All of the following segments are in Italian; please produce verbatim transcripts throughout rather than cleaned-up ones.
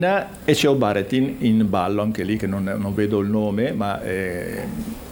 E c'è O'Barretin in ballo, anche lì che non, non vedo il nome, ma è,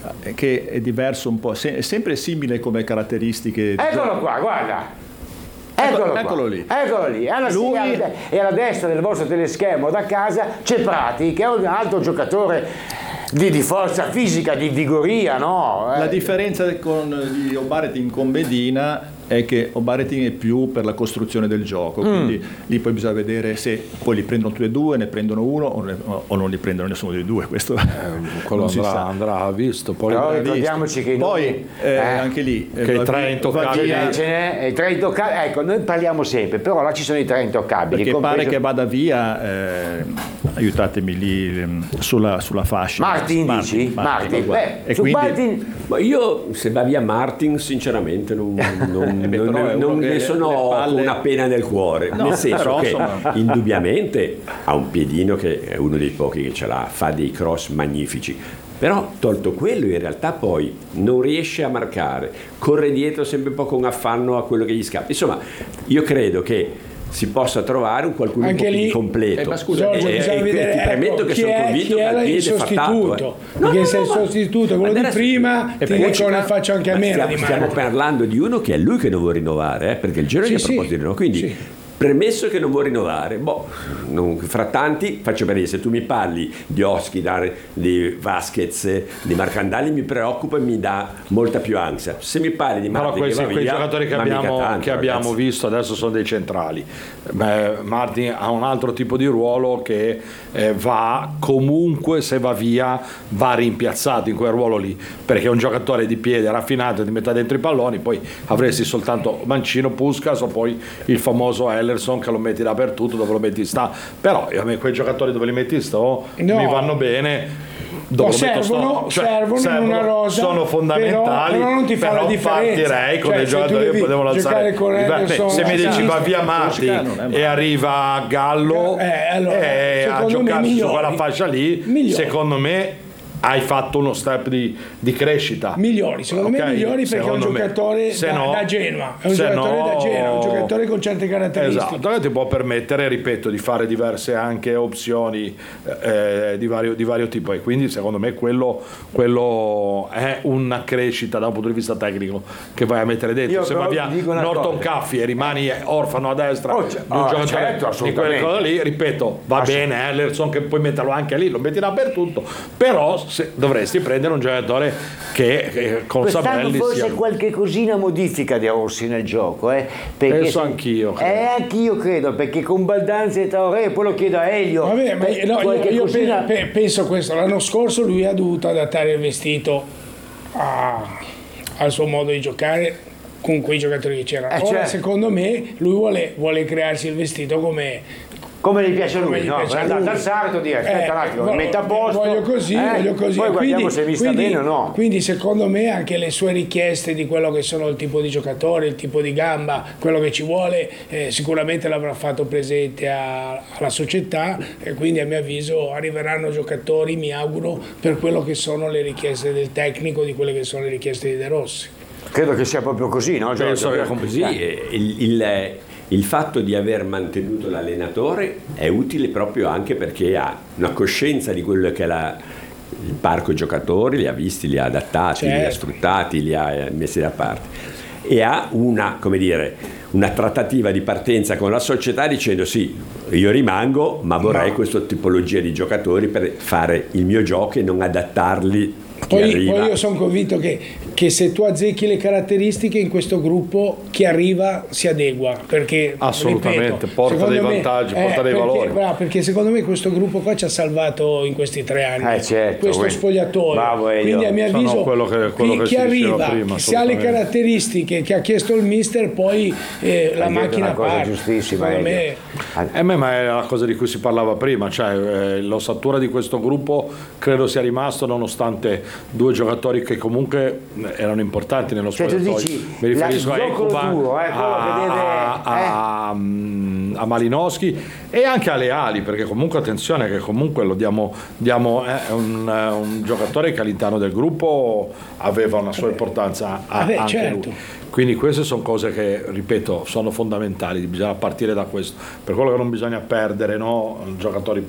che è diverso un po', è sempre simile come caratteristiche. Eccolo qua, guarda. Eccolo, eccolo lì. Eccolo lì. E alla, Lui... e alla destra del vostro teleschermo da casa c'è Prati, che è un altro giocatore di, di forza fisica, di vigoria, no? La differenza con di O'Barretin con Medina è che O'Barretin è più per la costruzione del gioco, quindi mm. lì poi bisogna vedere se poi li prendono tutti e due, ne prendono uno o, ne, o non li prendono nessuno dei due, questo eh, quello andrà, andrà visto. Poi, però ricordiamoci che poi noi, eh, eh, che anche lì che i tre intoccabili, ce n'è, i tre intoccabili, ecco, noi parliamo sempre, però là ci sono i tre intoccabili. Perché compreso... pare che vada via, eh, aiutatemi lì sulla, sulla fascia. Martin, Martin dici? Martin, Martin. Beh, e su quindi... Martin... Ma io se va via Martin sinceramente non, non, eh beh, non, non ne sono palle... una pena nel cuore, no, nel senso però, che insomma... indubbiamente ha un piedino che è uno dei pochi che ce l'ha, fa dei cross magnifici, però tolto quello in realtà poi non riesce a marcare, corre dietro sempre un po' con affanno a quello che gli scappa. Insomma, io credo che si possa trovare un qualcuno anche un po' lì, più completo. Eh, ma scusa, e, e, e vedere, ti premetto ecco, che sono è, convinto che il piede fa tanto. Eh. No, no, perché no, se no, il sostituto, quello di prima, ti dico ne faccio anche a meno. Stiamo, di stiamo parlando di uno che è lui che non vuole rinnovare, eh, perché il Genoa sì, gli ha proposto sì, di rinnovare. Quindi, sì. premesso che non vuoi rinnovare, boh, non, fra tanti faccio per dire, se tu mi parli di Oschidar, di Vasquez, di Marcandali mi preoccupa e mi dà molta più ansia. Se mi parli di Martin, però questi, che quei via, giocatori che abbiamo, tanto, che abbiamo visto adesso sono dei centrali. Beh, Martin ha un altro tipo di ruolo che eh, va comunque, se va via va rimpiazzato in quel ruolo lì, perché è un giocatore di piede raffinato, ti mette dentro i palloni, poi avresti soltanto Mancino, Puskas o poi il famoso Ellerson che lo metti dappertutto, dove lo metti sta. Però a me quei giocatori dove li metti sto no. mi vanno bene. No, servono, sto, cioè, servono, servono in una rosa, sono fondamentali, però, però non ti fa però la differenza. Partirei con cioè, dei giocatori che potevano alzare. Con se mi dici va via Martin e arriva Gallo eh, allora, e a giocarsi su quella fascia lì, migliori. Secondo me hai fatto uno step di, di crescita. Migliori, secondo okay? me migliori perché secondo è un giocatore da, no, da Genoa, è un giocatore no, da Genoa, un giocatore con certe caratteristiche. Esatto, ti può permettere, ripeto, di fare diverse anche opzioni eh, di, vario, di vario tipo e quindi secondo me quello, quello è una crescita da un punto di vista tecnico che vai a mettere dentro. Io se va via Norton Caffi e rimani orfano a destra oh, di un oh, giocatore certo, di quelle cose lì, ripeto, va bene Ellerson che puoi metterlo anche lì, lo metti dappertutto, però se dovresti prendere un giocatore che, che con Sabelli forse sia... qualche cosina modifica di Rossi nel gioco, eh? Perché penso anch'io credo. Eh, anch'io credo, perché con Baldanzi e Traoré, poi lo chiedo a Elio. Vabbè, ma no, io, io cosina... penso questo, l'anno scorso lui ha dovuto adattare il vestito a, al suo modo di giocare con quei giocatori che c'erano. Eh, Ora certo. secondo me lui vuole, vuole crearsi il vestito come come gli piace a lui, gli no? piace è andato al Sarto, dire aspetta eh, un attimo, mi metta a posto, voglio così, eh, voglio così. Poi guardiamo quindi, se mi sta quindi, bene o no. Quindi secondo me anche le sue richieste di quello che sono il tipo di giocatore, il tipo di gamba, quello che ci vuole, eh, sicuramente l'avrà fatto presente a, alla società e quindi a mio avviso arriveranno giocatori, mi auguro, per quello che sono le richieste del tecnico, di quelle che sono le richieste di De Rossi. Credo che sia proprio così, no? Penso che così eh. il, il Il fatto di aver mantenuto l'allenatore è utile proprio anche perché ha una coscienza di quello che è la, il parco giocatori, li ha visti, li ha adattati, certo. li ha sfruttati, li ha messi da parte e ha una, come dire, una trattativa di partenza con la società dicendo sì, io rimango ma vorrei no. questa tipologia di giocatori per fare il mio gioco e non adattarli. Poi, poi io sono convinto che, che se tu azzecchi le caratteristiche in questo gruppo chi arriva si adegua perché assolutamente ripeto, porta dei me, vantaggi, eh, porta dei perché, valori bravo, perché secondo me questo gruppo qua ci ha salvato in questi tre anni eh certo, questo quindi, spogliatoio quindi a mio avviso no, quello che, quello chi, che chi arriva prima, chi ha le caratteristiche che ha chiesto il mister poi eh, la macchina parte giustissima me... eh, ma è la cosa di cui si parlava prima, cioè eh, l'ossatura di questo gruppo credo sia rimasto nonostante due giocatori che comunque erano importanti nello Cioè, tu spogliatoio. dici, Mi riferisco la- a il zoccolo Ekuban, duro, eh, quello a, che deve- a, a, a Malinowski e anche alle ali, perché comunque attenzione che comunque lo diamo, diamo eh, è un, un giocatore che all'interno del gruppo aveva una sua importanza a- Vabbè, anche certo. lui. Quindi queste sono cose che, ripeto, sono fondamentali, bisogna partire da questo. Per quello che non bisogna perdere, no, giocatori